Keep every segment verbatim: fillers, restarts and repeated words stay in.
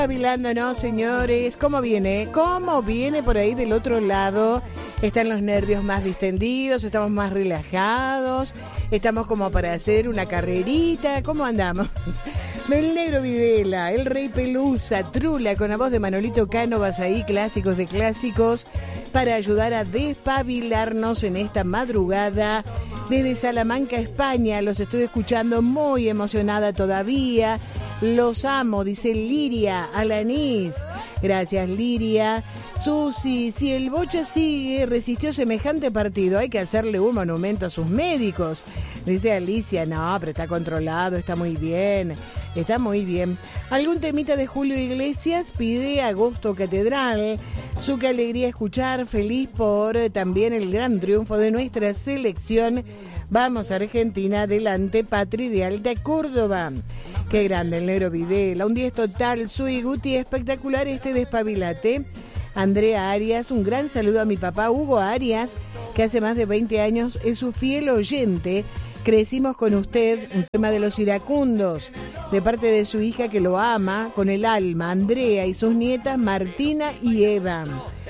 Despabilándonos, señores. ¿Cómo viene? ¿Cómo viene por ahí del otro lado? Están los nervios más distendidos, estamos más relajados, estamos como para hacer una carrerita. ¿Cómo andamos? El Negro Videla, el Rey Pelusa, Trula, con la voz de Manolito Cánovas ahí, clásicos de clásicos, para ayudar a despabilarnos en esta madrugada. Desde Salamanca, España, los estoy escuchando muy emocionada todavía. Los amo, dice Liria Alanís. Gracias, Liria. Susi, si el Bocha sigue, resistió semejante partido, hay que hacerle un monumento a sus médicos. Dice Alicia, no, pero está controlado, está muy bien, está muy bien. ¿Algún temita de Julio Iglesias? Pide Agosto Catedral. Su que alegría escuchar, feliz por eh, también el gran triunfo de nuestra selección. Vamos, Argentina, adelante, Patri de Alta Córdoba. Qué grande el Negro Videla, un diez total, Sui Guti, espectacular este despabilate. Andrea Arias, un gran saludo a mi papá Hugo Arias, que hace más de veinte años es su fiel oyente. Crecimos con usted, un tema de los iracundos, de parte de su hija que lo ama con el alma, Andrea, y sus nietas Martina y Eva.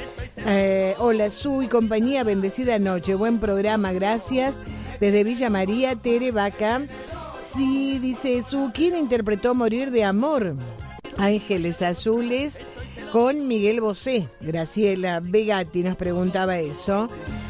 Eh, hola, Su y compañía, bendecida noche, buen programa, gracias. Desde Villa María, Tere Vaca. Sí, dice Su, ¿quién interpretó Morir de Amor? Ángeles Azules con Miguel Bosé. Graciela Vegati nos preguntaba eso.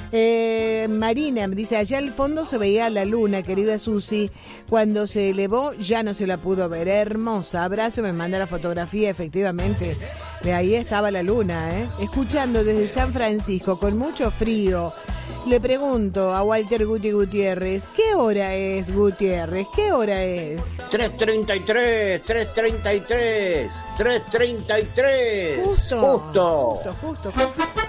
Eh, Marina dice, allá al fondo se veía la luna, querida Susi. Cuando se elevó ya no se la pudo ver. Hermosa, abrazo, me manda la fotografía, efectivamente. De ahí estaba la luna, ¿eh? Escuchando desde San Francisco, con mucho frío. Le pregunto a Walter Guti Gutiérrez, ¿qué hora es, Gutiérrez? ¿Qué hora es? tres treinta y tres, tres treinta y tres, tres treinta y tres. Justo. Justo. Justo, justo.